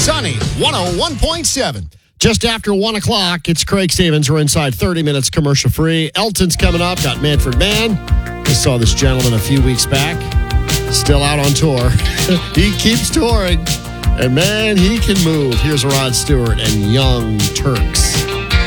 Sunny 101.7. Just after 1 o'clock, it's Craig Stevens. We're inside 30 minutes commercial free. Elton's coming up. Got Manfred Mann. We saw this gentleman a few weeks back. Still out on tour. He keeps touring. And man, he can move. Here's Rod Stewart and Young Turks.